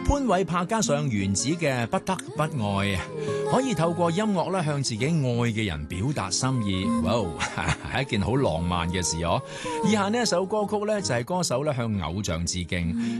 潘瑋柏加上原子嘅不得不愛，可以透過音樂咧向自己愛嘅人表達心意，哇，係一件好浪漫嘅事哦。以下呢一首歌曲咧就係歌手咧向偶像致敬。